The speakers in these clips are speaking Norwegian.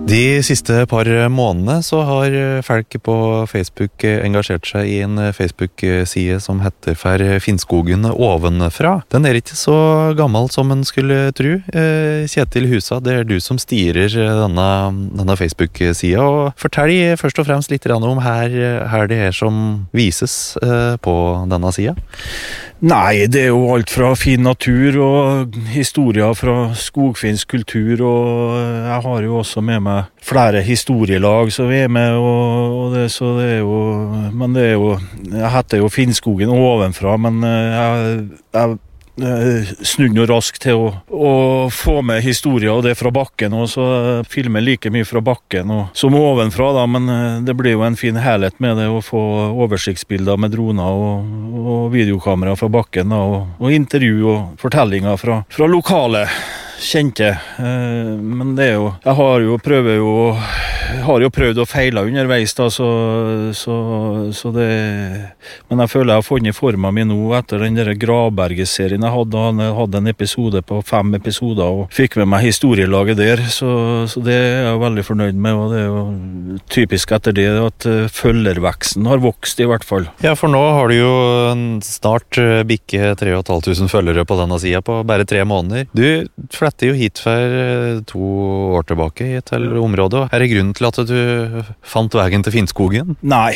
De siste par månedene så har folk på Facebook engasjert seg i en Facebook-side som heter For Finnskogen ovenfra. Den ikke så gammel som en skulle tro. Kjetil Husa, det du som styrer denne Facebook-sida, og fortell først og fremst litt om her det som vises på denne sida. Nei, det jo alt fra fin natur og historier fra skogfinsk kultur, og jeg har jo også med meg flere historielag som vi med, og det, så det jo, men det jo, jeg heter jo Finnskogen ovenfra, men jeg snudde noe raskt til å få med historier og det fra bakken, og så filme like mye fra bakken og, som ovenfra da, men det blir jo en fin helhet med det å få oversiktsbilder med droner og videokamera fra bakken da, og intervju og fortellinger fra lokale kjente, men det jo, jeg har jo prøvd å feile underveis da, så det, men jeg føler jeg har funnet formen min nå etter den der Gravberget-serien jeg hadde en episode på 5 episoder og fikk med meg historielaget der, så det jeg veldig fornøyd med, og det jo typisk etter det at følgerveksten har vokst i hvert fall. Ja, for nå har du jo snart bikke 3500 følgere på denne siden på bare 3 måneder. Du flyttet jo hit for 2 år tilbake til området. Det grunnen til at du fant veien til Finnskogen? Nei,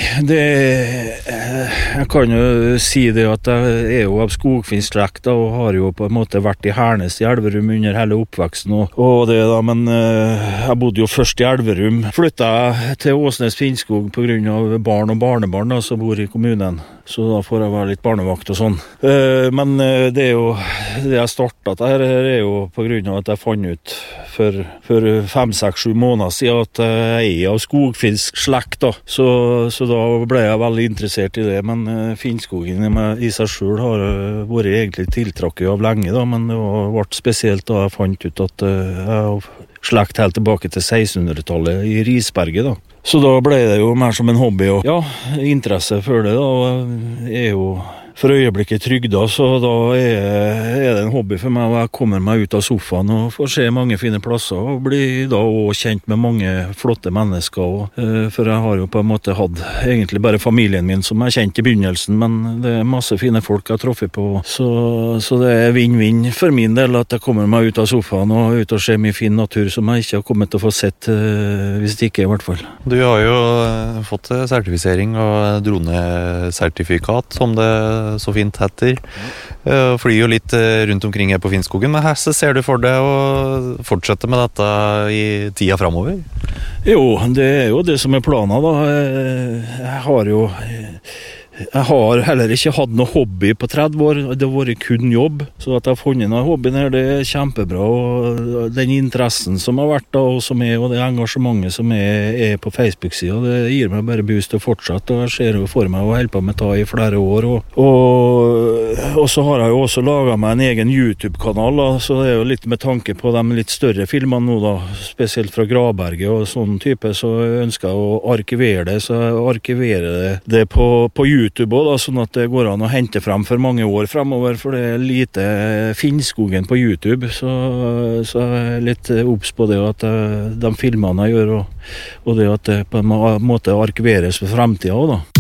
jeg kan jo si det at jeg jo av skogfinsk slekt og har jo på en måte vært i Hernes i Elverum under hele oppveksten og det da, men jeg bodde jo først i Elverum. Flyttet jeg til Åsnes Finnskog på grunn av barn og barnebarn da, som bor i kommunen. Så da får jeg være litt barnevakt og sånn. Men det jo, det jeg startet her jo på grunn av at jeg fant ut for 5-6-7 måneder siden at jeg av skogfinsk slekt da. Så da ble jeg veldig interessert i det, men Finnskogen i seg selv har vært egentlig tiltrakket av lenge da, men det ble spesielt da jeg fant ut at jeg har slekt helt tilbake til 1600-tallet i Risberget da. Så da ble det jo mer som en hobby og ja, interesse for det da, og jeg jo for øyeblikket trygda, så da det en hobby for meg, og jeg kommer meg ut av sofaen og får se mange fine plasser, og blir da også kjent med mange flotte mennesker, og, for jeg har jo på en måte hatt egentlig bare familien min som jeg kjent i begynnelsen, men det masse fine folk jeg har truffet på, så det vinn-vinn for min del at jeg kommer meg ut av sofaen og ut og ser mye fin natur som jeg ikke har kommet til å få sett, hvis det ikke i hvert fall. Du har jo fått sertifisering og dronesertifikat, som det så fint heter. Flyr jo litt rundt omkring her på Finnskogen, men her ser du for deg å fortsette med dette i tida fremover? Jo, det jo det som planen da. Jeg har heller ikke hatt noe hobby på 30 år, det har vært kun jobb, så at jeg har funnet noe hobbyen her, det kjempebra, og den interessen som har vært da, og det engasjementet som på Facebook-siden, det gir meg bare boost til å fortsette, og jeg ser jo for meg å holde på med det i flere år, og så har jeg jo også laget meg en egen YouTube-kanal, da, så det jo litt med tanke på de litt større filmene nå da, spesielt fra Gravberget og sånn type, så ønsker jeg å arkivere det, så jeg arkiverer det på YouTube også, da, sånn at det går an å hente frem for mange år fremover, for det lite Finnskogen på YouTube, så jeg litt obs på det at de filmene jeg gjør, og det at det på en måte arkiveres for fremtiden også, da.